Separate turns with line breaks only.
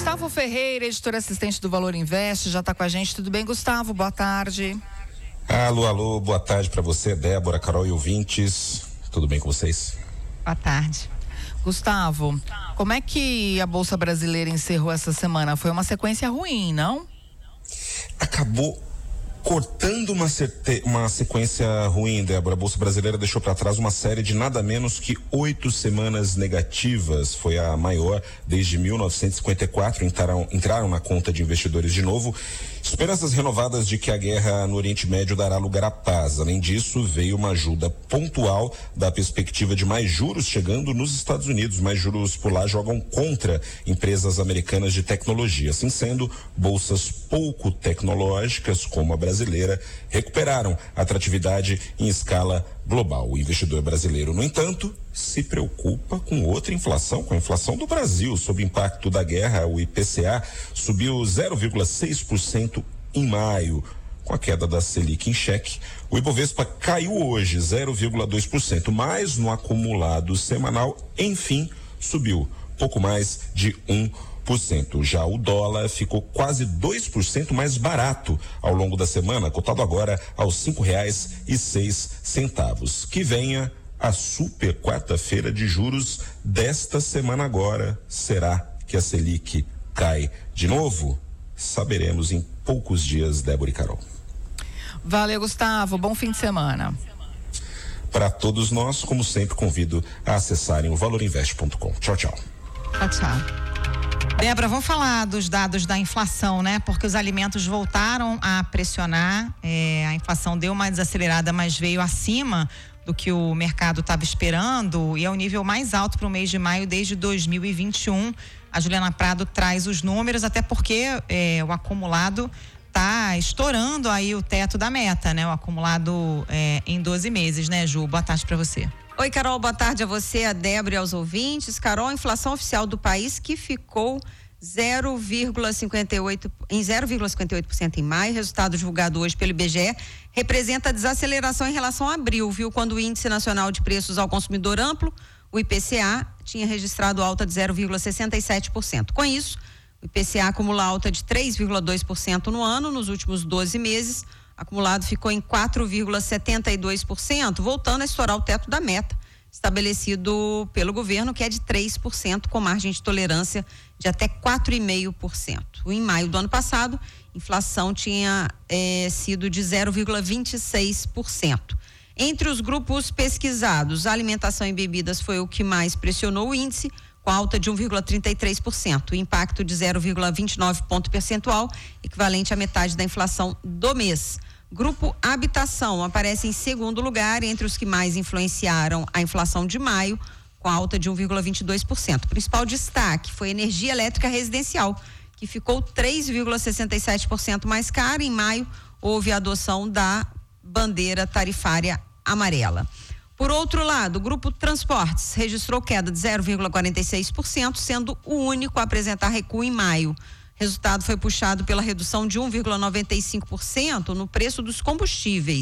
Gustavo Ferreira, editor assistente do Valor Invest, já está com a gente. Tudo bem, Gustavo? Boa tarde.
Alô, boa tarde para você, Débora, Carol e ouvintes. Tudo bem com vocês?
Boa tarde. Gustavo, como é que a Bolsa Brasileira encerrou essa semana? Foi uma sequência ruim, não?
Acabou cortando uma sequência ruim, Débora. A Bolsa Brasileira deixou para trás uma série de nada menos que 8 semanas negativas. Foi a maior desde 1954. Entraram na conta de investidores de novo. Esperanças renovadas de que a guerra no Oriente Médio dará lugar à paz. Além disso, veio uma ajuda pontual da perspectiva de mais juros chegando nos Estados Unidos. Mais juros por lá jogam contra empresas americanas de tecnologia. Assim sendo, bolsas pouco tecnológicas, como a brasileira, recuperaram a atratividade em escala global. O investidor brasileiro, no entanto, se preocupa com outra inflação, com a inflação do Brasil. Sob impacto da guerra, o IPCA subiu 0,6% em maio. Com a queda da Selic em xeque, o Ibovespa caiu hoje 0,2%, mas no acumulado semanal, enfim, subiu pouco mais de 1%. Já o dólar ficou quase 2% mais barato ao longo da semana, cotado agora aos R$5,06. Que venha a super quarta-feira de juros desta semana agora. Será que a Selic cai de novo? Saberemos em poucos dias, Débora e Carol.
Valeu, Gustavo. Bom fim de semana.
Para todos nós, como sempre, convido a acessarem o valorinvest.com. Tchau, tchau.
Tchau, tchau.
Débora, vamos falar dos dados da inflação, né? Porque os alimentos voltaram a pressionar, a inflação deu uma desacelerada, mas veio acima do que o mercado estava esperando e é o nível mais alto para o mês de maio desde 2021. A Juliana Prado traz os números, até porque o acumulado está estourando aí o teto da meta, né? O acumulado em 12 meses, né, Ju? Boa tarde para você.
Oi, Carol, boa tarde a você, a Débora e aos ouvintes. Carol, a inflação oficial do país que ficou 0,58% em maio, resultado divulgado hoje pelo IBGE, representa desaceleração em relação a abril, viu? Quando o Índice Nacional de Preços ao Consumidor Amplo, o IPCA, tinha registrado alta de 0,67%. Com isso, o IPCA acumula alta de 3,2% no ano, nos últimos 12 meses, acumulado ficou em 4,72%, voltando a estourar o teto da meta estabelecido pelo governo, que é de 3%, com margem de tolerância de até 4,5%. Em maio do ano passado, a inflação tinha sido de 0,26%. Entre os grupos pesquisados, a alimentação e bebidas foi o que mais pressionou o índice, com alta de 1,33%, o impacto de 0,29 ponto percentual, equivalente à metade da inflação do mês. Grupo Habitação aparece em segundo lugar entre os que mais influenciaram a inflação de maio, com alta de 1,22%. O principal destaque foi energia elétrica residencial, que ficou 3,67% mais cara. Em maio, houve a adoção da bandeira tarifária amarela. Por outro lado, o Grupo Transportes registrou queda de 0,46%, sendo o único a apresentar recuo em maio. Resultado foi puxado pela redução de 1,95% no preço dos combustíveis.